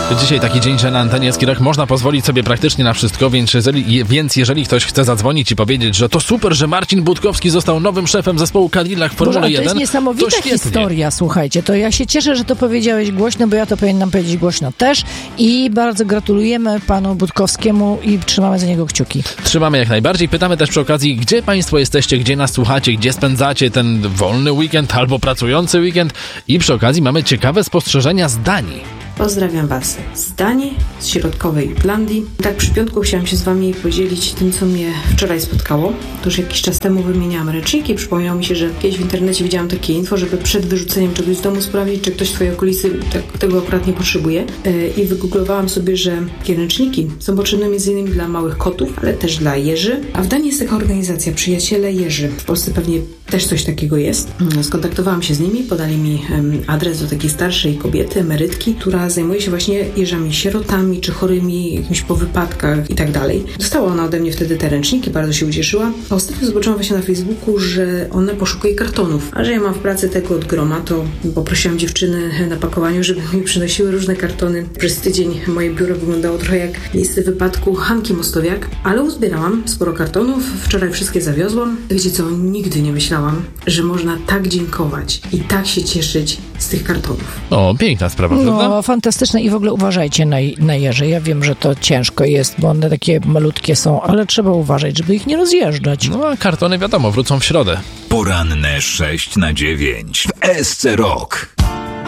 Dzisiaj taki dzień, że na antenie Skirach można pozwolić sobie praktycznie na wszystko, więc jeżeli ktoś chce zadzwonić i powiedzieć, że to super, że Marcin Budkowski został nowym szefem zespołu Cadillac w Formule 1, to jest niesamowita historia, słuchajcie. To ja się cieszę, że to powiedziałeś głośno, bo ja to powinnam powiedzieć głośno też i bardzo gratulujemy panu Budkowskiemu i trzymamy za niego kciuki. Trzymamy jak najbardziej. Pytamy też przy okazji, gdzie państwo jesteście, gdzie nas słuchacie, gdzie spędzacie ten wolny weekend albo pracujący weekend i przy okazji mamy ciekawe spostrzeżenia z Danii. Pozdrawiam Was z Danii, z środkowej Jutlandii. Tak przy piątku chciałam się z Wami podzielić tym, co mnie wczoraj spotkało. Otóż jakiś czas temu wymieniałam ręczniki. Przypomniało mi się, że kiedyś w internecie widziałam takie info, żeby przed wyrzuceniem czegoś z domu sprawdzić, czy ktoś w Twojej okolicy tego akurat nie potrzebuje. I wygooglowałam sobie, że takie ręczniki są potrzebne m.in. dla małych kotów, ale też dla jeży. A w Danii jest taka organizacja, Przyjaciele Jeży. W Polsce pewnie też coś takiego jest. Skontaktowałam się z nimi, podali mi adres do takiej starszej kobiety, emerytki, która zajmuje się właśnie jeżami sierotami, czy chorymi, jakimiś po wypadkach i tak dalej. Dostała ona ode mnie wtedy te ręczniki, bardzo się ucieszyła. A ostatnio zobaczyłam właśnie na Facebooku, że ona poszukuje kartonów. A że ja mam w pracy tego od groma, to poprosiłam dziewczyny na pakowaniu, żeby mi przynosiły różne kartony. Przez tydzień moje biuro wyglądało trochę jak miejsce wypadku Hanki Mostowiak, ale uzbierałam sporo kartonów. Wczoraj wszystkie zawiozłam. Wiecie co, nigdy nie myślałam, że można tak dziękować i tak się cieszyć z tych kartonów. O, piękna sprawa, prawda? No, fantastyczne i w ogóle uważajcie na jeże. Ja wiem, że to ciężko jest, bo one takie malutkie są, ale trzeba uważać, żeby ich nie rozjeżdżać. No, a kartony wiadomo, wrócą w środę. Poranne 6 na 9 w SC Rock.